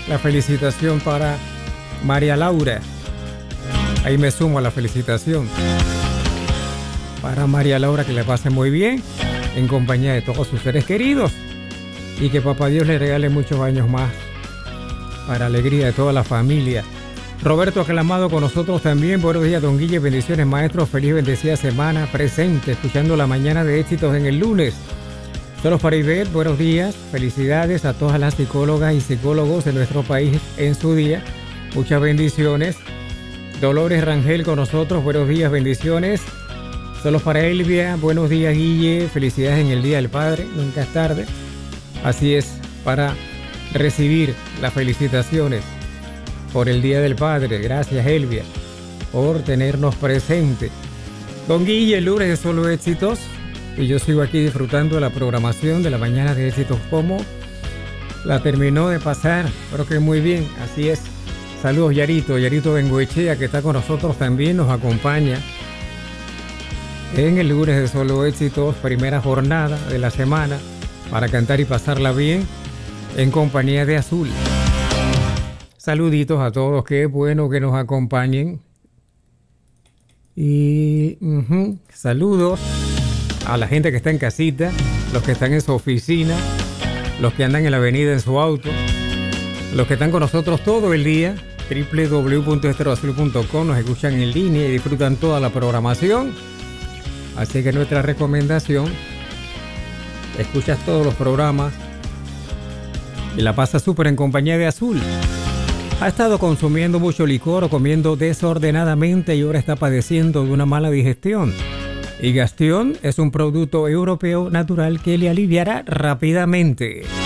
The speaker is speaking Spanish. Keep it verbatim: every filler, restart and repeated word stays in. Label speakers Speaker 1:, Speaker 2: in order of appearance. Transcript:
Speaker 1: la felicitación para María Laura. Ahí me sumo a la felicitación. Para María Laura, que le pase muy bien en compañía de todos sus seres queridos y que Papá Dios le regale muchos años más para alegría de toda la familia. Roberto aclamado con nosotros también. Buenos días, don Guille. Bendiciones, maestro. Feliz bendecida semana presente, escuchando la mañana de éxitos en el lunes. Solos para Ivette, buenos días. Felicidades a todas las psicólogas y psicólogos de nuestro país en su día. Muchas bendiciones. Dolores Rangel con nosotros. Buenos días, bendiciones. Solos para Elvia. Buenos días, Guille. Felicidades en el Día del Padre. Nunca es tarde. Así es, para recibir las felicitaciones por el Día del Padre. Gracias, Elvia, por tenernos presente. Don Guille, el lunes de Solo Éxitos. Y yo sigo aquí disfrutando de la programación de la mañana de éxitos. Como la terminó de pasar, creo que muy bien. Así es. Saludos, Yarito. Yarito Bengoechea, que está con nosotros también, nos acompaña en el lunes de Solo Éxitos, primera jornada de la semana, para cantar y pasarla bien en compañía de Azul. Saluditos a todos, qué bueno que nos acompañen. Y uh-huh, saludos a la gente que está en casita, los que están en su oficina, los que andan en la avenida en su auto, los que están con nosotros todo el día, doble u doble u doble u punto estéreo azul punto com, nos escuchan en línea y disfrutan toda la programación. Así que nuestra recomendación, escuchas todos los programas y la pasas súper en compañía de Azul. Ha estado consumiendo mucho licor o comiendo desordenadamente y ahora está padeciendo de una mala digestión. Y Gastion es un producto europeo natural que le aliviará rápidamente.